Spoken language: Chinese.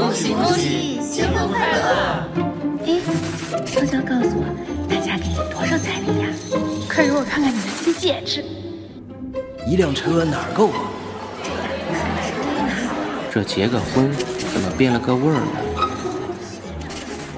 恭喜恭喜，新婚快乐！ 哎，悄悄告诉我，大家给你多少彩礼呀？快给我看看你的新戒指。 一辆车哪儿够啊？ 这结个婚怎么变了个味儿呢？